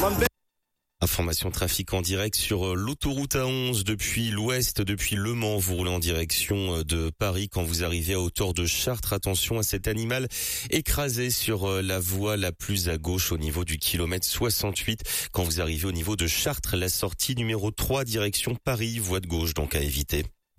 Information trafic en direct sur l'autoroute A11 depuis l'ouest, depuis Le Mans. Vous roulez en direction de Paris quand vous arrivez à hauteur de Chartres. Attention à cet animal écrasé sur la voie la plus à gauche au niveau du kilomètre 68. Quand vous arrivez au niveau de Chartres, la sortie numéro 3 direction Paris, voie de gauche donc à éviter.